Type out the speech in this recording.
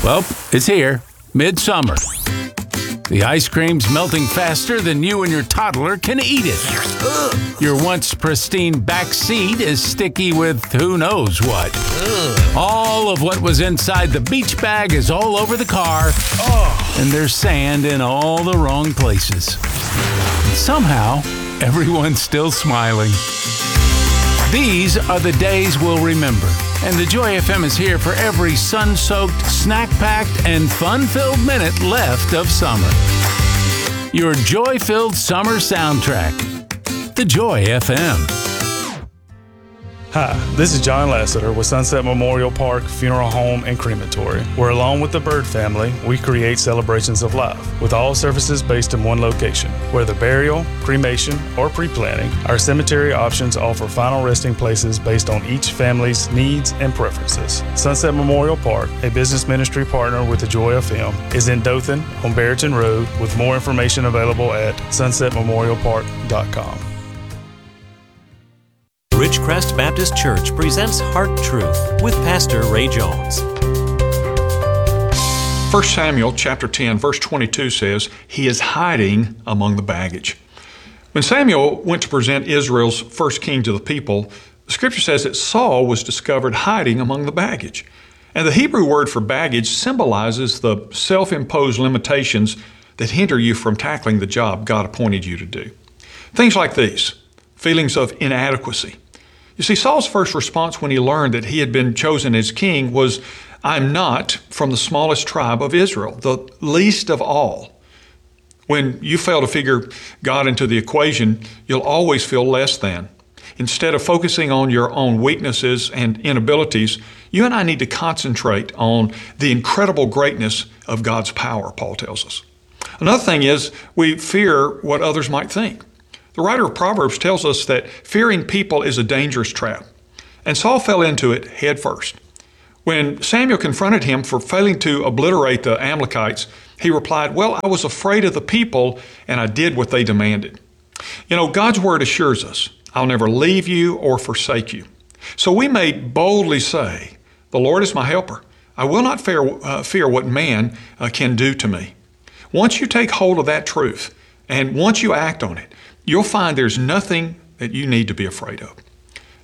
Well, it's here. Midsummer. The ice cream's melting faster than you and your toddler can eat it. Your once pristine back seat is sticky with who knows what. All of what was inside the beach bag is all over the car, and there's sand in all the wrong places. Somehow, everyone's still smiling. These are the days we'll remember, and the Joy FM is here for every sun-soaked, snack-packed, and fun-filled minute left of summer. Your joy-filled summer soundtrack. The Joy FM. Hi, this is John Lassiter with Sunset Memorial Park Funeral Home and Crematory, where along with the Bird family, we create celebrations of life, with all services based in one location. Whether burial, cremation, or pre-planning, our cemetery options offer final resting places based on each family's needs and preferences. Sunset Memorial Park, a business ministry partner with the Joy FM, is in Dothan on Barrington Road, with more information available at sunsetmemorialpark.com. Ridgecrest Baptist Church presents Heart Truth with Pastor Ray Jones. 1 Samuel chapter 10, verse 22 says, "He is hiding among the baggage." When Samuel went to present Israel's first king to the people, the scripture says that Saul was discovered hiding among the baggage. And the Hebrew word for baggage symbolizes the self-imposed limitations that hinder you from tackling the job God appointed you to do. Things like these: feelings of inadequacy. You see, Saul's first response when he learned that he had been chosen as king was, "I'm not from the smallest tribe of Israel, the least of all." When you fail to figure God into the equation, you'll always feel less than. Instead of focusing on your own weaknesses and inabilities, you and I need to concentrate on the incredible greatness of God's power, Paul tells us. Another thing is we fear what others might think. The writer of Proverbs tells us that fearing people is a dangerous trap, and Saul fell into it head first. When Samuel confronted him for failing to obliterate the Amalekites, he replied, "Well, I was afraid of the people, and I did what they demanded." You know, God's word assures us, "I'll never leave you or forsake you." So we may boldly say, "The Lord is my helper. I will not fear what man can do to me." Once you take hold of that truth, and once you act on it, you'll find there's nothing that you need to be afraid of.